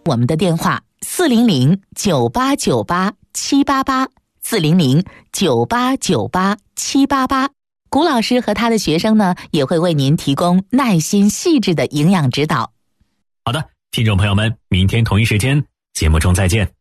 我们的电话400-9898-788，400-9898-788。古老师和他的学生呢，也会为您提供耐心细致的营养指导。 好的，听众朋友们，明天同一时间节目中再见。